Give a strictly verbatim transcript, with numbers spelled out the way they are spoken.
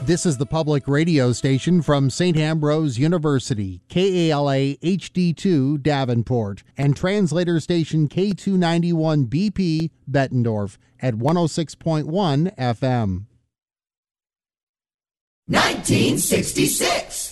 This is the public radio station from Saint Ambrose University, K A L A H D two Davenport, and translator station K two ninety-one B P Bettendorf at one oh six point one F M. nineteen sixty-six